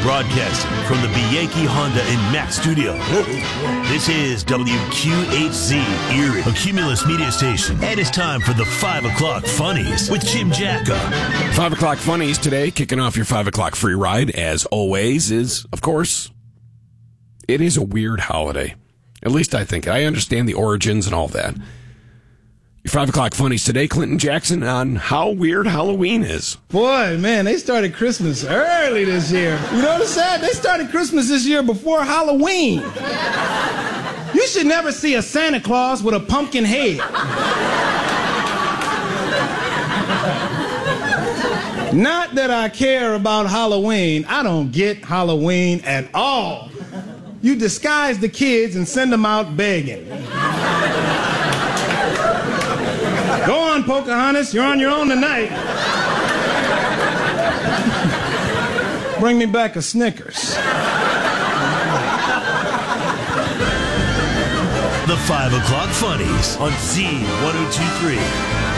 Broadcasting from the Bianchi Honda and Mack studio. This is WQHZ Erie, a Cumulus media station. And it's time for the 5 o'clock funnies with Jim Jacka. 5 o'clock funnies today, kicking off your 5 o'clock free ride, as always, is, of course, it is a weird holiday. At least I think. I understand the origins and all that. Your 5 o'clock funnies today, Clinton Jackson, on how weird Halloween is. Boy, man, they started Christmas early this year. You know what I'm saying? They started Christmas this year before Halloween. You should never see a Santa Claus with a pumpkin head. Not that I care about Halloween. I don't get Halloween at all. You disguise the kids and send them out begging. Go on, Pocahontas. You're on your own tonight. Bring me back a Snickers. The 5 o'clock funnies on Z1023.